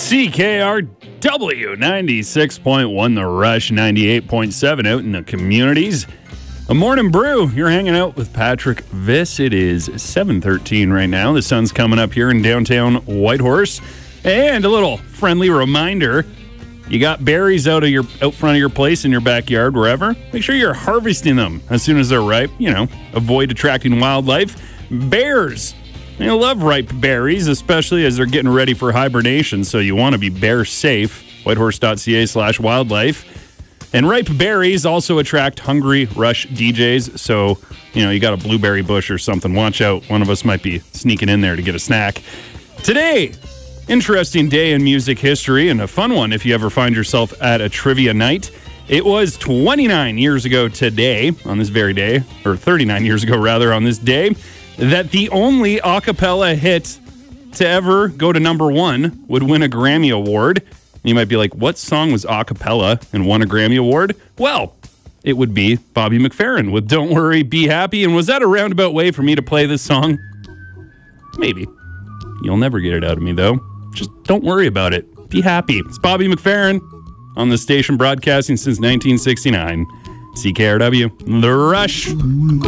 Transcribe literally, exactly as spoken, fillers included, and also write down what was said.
C K R W ninety-six point one, The Rush ninety-eight point seven out in the communities. A morning brew. You're hanging out with Patrick Viss. It is seven thirteen right now. The sun's coming up here in downtown Whitehorse. And a little friendly reminder, you got berries out of your out front of your place, in your backyard, wherever. Make sure you're harvesting them as soon as they're ripe. You know, avoid attracting wildlife. Bears. They love ripe berries, especially as they're getting ready for hibernation, so you want to be bear safe. Whitehorse.ca slash wildlife. And ripe berries also attract hungry Rush D Js, so, you know, you got a blueberry bush or something. Watch out. One of us might be sneaking in there to get a snack. Today, interesting day in music history, and a fun one if you ever find yourself at a trivia night. It was twenty-nine years ago today, on this very day, or thirty-nine years ago, rather, on this day, that the only a cappella hit to ever go to number one would win a Grammy Award. You might be like, what song was a cappella and won a Grammy Award? Well, it would be Bobby McFerrin with Don't Worry, Be Happy. And was that a roundabout way for me to play this song? Maybe. You'll never get it out of me, though. Just don't worry about it. Be happy. It's Bobby McFerrin on the station broadcasting since nineteen sixty-nine. C K R W, The Rush.